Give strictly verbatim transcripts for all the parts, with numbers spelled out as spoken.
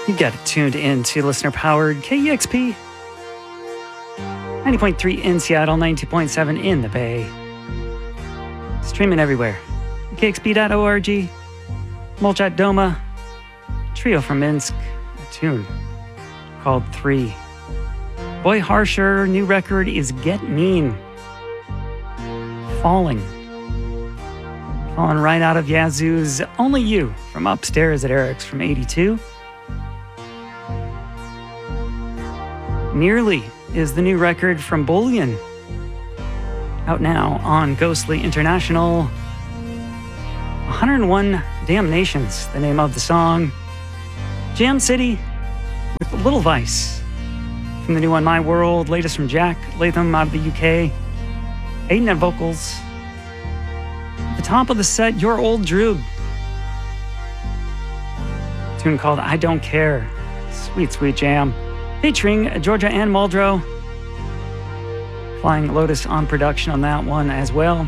You got it tuned in to listener-powered K E X P. ninety point three in Seattle, ninety point seven in the Bay. Streaming everywhere. K X P dot org, Molchat Doma, trio from Minsk, a tune called Three. Boy Harsher, new record is Get Mean. Falling. Falling right out of Yazoo's Only You from Upstairs at Eric's from eighty-two. Nearly is the new record from Bullion. Out now on Ghostly International. one hundred one Damnations, the name of the song. Jam City with Little Vice from the new one My World, latest from Jack Latham out of the U K. Aiden at vocals. At the top of the set, Your Old Droog. A tune called I Don't Care. Sweet, sweet jam. Featuring Georgia Ann Muldrow. Flying Lotus on production on that one as well.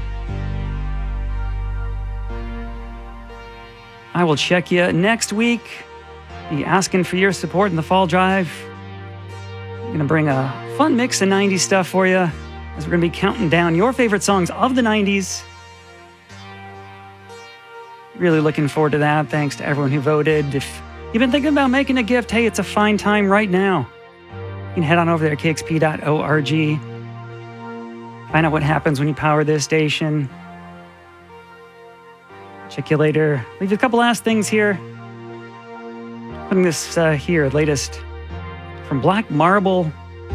I will check you next week. Be asking for your support in the fall drive. I'm going to bring a fun mix of nineties stuff for you as we're going to be counting down your favorite songs of the nineties. Really looking forward to that. Thanks to everyone who voted. If you've been thinking about making a gift, hey, it's a fine time right now. You can head on over there to K X P dot org. Find out what happens when you power this station. Check you later. Leave a couple last things here. Putting this uh, here, latest from Black Marble.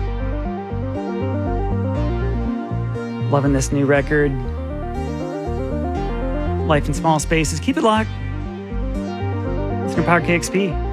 Loving this new record. Life in Small Spaces. Keep it locked. Listener Power K X P.